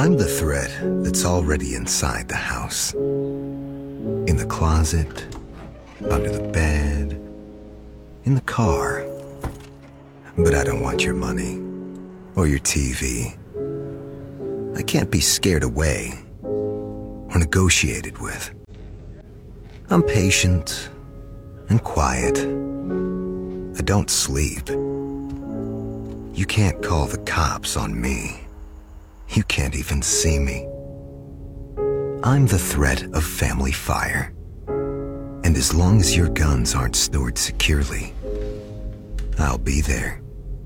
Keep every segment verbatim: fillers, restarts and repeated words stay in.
I'm the threat that's already inside the house. In the closet, under the bed, in the car. But I don't want your money or your T V. I can't be scared away or negotiated with. I'm patient and quiet. I don't sleep. You can't call the cops on me. You can't even see me. I'm the threat of family fire. And as long as your guns aren't stored securely, I'll be there.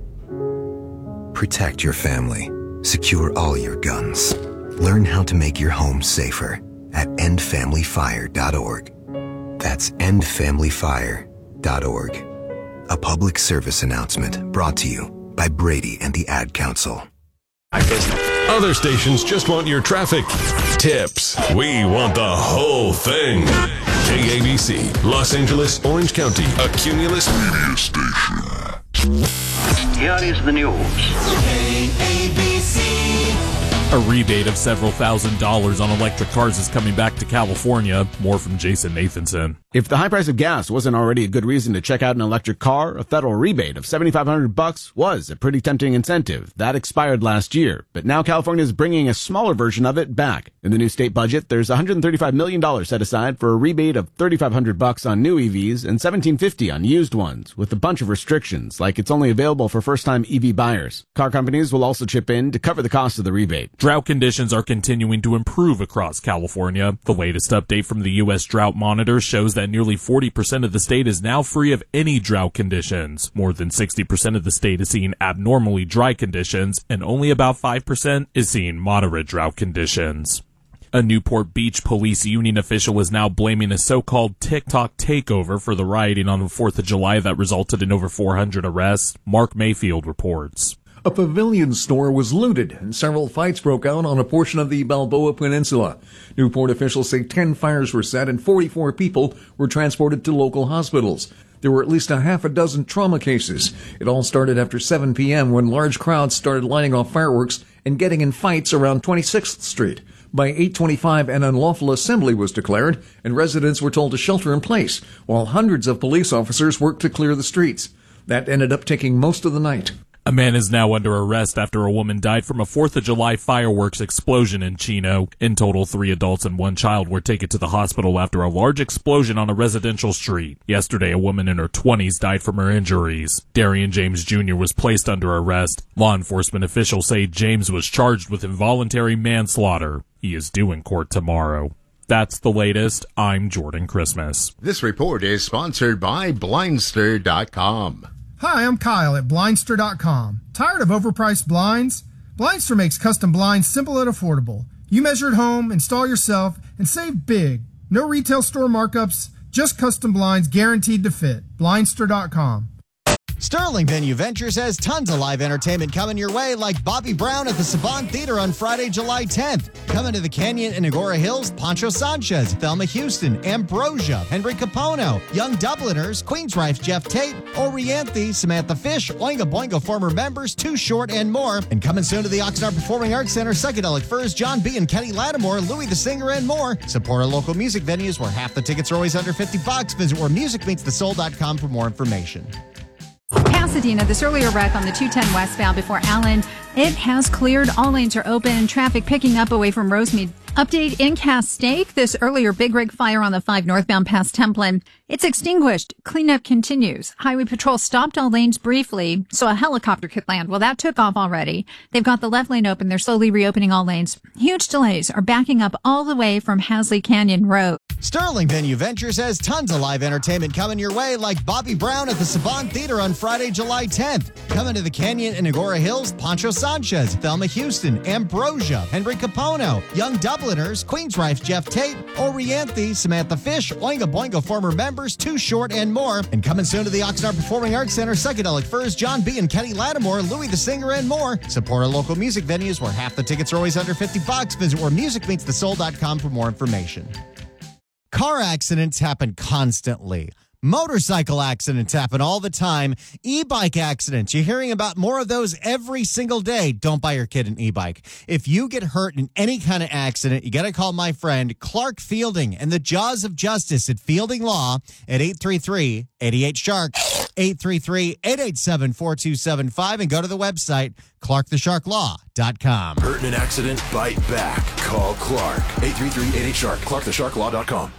Protect your family. Secure all your guns. Learn how to make your home safer at end family fire dot org. That's end family fire dot org. A public service announcement brought to you by Brady and the Ad Council. Other stations just want your traffic tips. We want the whole thing. K A B C, Los Angeles, Orange County, a Cumulus media station. Here is the news. K A B C. A rebate of several thousand dollars on electric cars is coming back to California. More from Jason Nathanson. If the high price of gas wasn't already a good reason to check out an electric car, a federal rebate of seventy-five hundred bucks was a pretty tempting incentive. That expired last year, but now California is bringing a smaller version of it back. In the new state budget, there's one hundred thirty-five million dollars set aside for a rebate of thirty-five hundred bucks on new E Vs and seventeen fifty on used ones, with a bunch of restrictions, like it's only available for first-time E V buyers. Car companies will also chip in to cover the cost of the rebate. Drought conditions are continuing to improve across California. The latest update from the U S Drought Monitor shows that nearly forty percent of the state is now free of any drought conditions. More than sixty percent of the state is seeing abnormally dry conditions, and only about five percent is seeing moderate drought conditions. A Newport Beach police union official is now blaming a so-called TikTok takeover for the rioting on the fourth of July that resulted in over four hundred arrests. Mark Mayfield reports. A Pavilion store was looted and several fights broke out on a portion of the Balboa Peninsula. Newport officials say ten fires were set and forty-four people were transported to local hospitals. There were at least a half a dozen trauma cases. It all started after seven p.m. when large crowds started lighting off fireworks and getting in fights around twenty-sixth Street. By eight twenty-five, an unlawful assembly was declared, and residents were told to shelter in place, while hundreds of police officers worked to clear the streets. That ended up taking most of the night. A man is now under arrest after a woman died from a fourth of July fireworks explosion in Chino. In total, three adults and one child were taken to the hospital after a large explosion on a residential street. Yesterday, a woman in her twenties died from her injuries. Darian James Junior was placed under arrest. Law enforcement officials say James was charged with involuntary manslaughter. He is due in court tomorrow. That's the latest. I'm Jordan Christmas. This report is sponsored by Blindster dot com. Hi, I'm Kyle at Blindster dot com. Tired of overpriced blinds? Blindster makes custom blinds simple and affordable. You measure at home, install yourself, and save big. No retail store markups, just custom blinds guaranteed to fit. Blindster dot com. Sterling Venue Ventures has tons of live entertainment coming your way, like Bobby Brown at the Savant Theater on Friday, July tenth. Coming to the Canyon in Agora Hills, Pancho Sanchez, Thelma Houston, Ambrosia, Henry Capono, Young Dubliners, Queensrÿche Jeff Tate, Orianthe, Samantha Fish, Oingo Boingo former members, Too Short, and more. And coming soon to the Oxnard Performing Arts Center, Psychedelic Furs, John B. and Kenny Lattimore, Louis the Singer, and more. Support our local music venues where half the tickets are always under fifty bucks. Visit where music meets the soul dot com for more information. Pasadena, this earlier wreck on the two ten westbound before Allen, it has cleared. All lanes are open. Traffic picking up away from Rosemead. Update in Castaic, this earlier big rig fire on the five northbound past Templin. It's extinguished. Cleanup continues. Highway Patrol stopped all lanes briefly so a helicopter could land. Well, that took off already. They've got the left lane open. They're slowly reopening all lanes. Huge delays are backing up all the way from Hasley Canyon Road. Sterling Venue Ventures has tons of live entertainment coming your way, like Bobby Brown at the Savant Theater on Friday, July tenth. Coming to the Canyon in Agora Hills, Pancho Sanchez, Thelma Houston, Ambrosia, Henry Capono, Young Dubliners, Queensrÿche Jeff Tate, Orianthe, Samantha Fish, Oingo Boingo former members, Too Short, and more. And coming soon to the Oxnard Performing Arts Center, Psychedelic Furs, John B. and Kenny Lattimore, Louis the Singer, and more. Support our local music venues where half the tickets are always under fifty bucks. Visit where music meets the soul dot com for more information. Car accidents happen constantly, Motorcycle accidents happen all the time. E-bike accidents, you're hearing about more of those every single day. Don't buy your kid an e-bike. If you get hurt in any kind of accident, you got to call my friend Clark Fielding and the Jaws of Justice at Fielding Law at eight three three, eight eight, shark, eight three three, eight eight seven, four two seven five, and go to the website, clark the shark law dot com. Hurt in an accident? Bite back. Call Clark. eight three three, eight eight, shark, clark the shark law dot com.